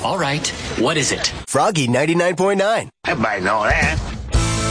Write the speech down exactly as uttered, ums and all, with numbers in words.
All right. What is it? Froggy ninety-nine point nine. Everybody know that.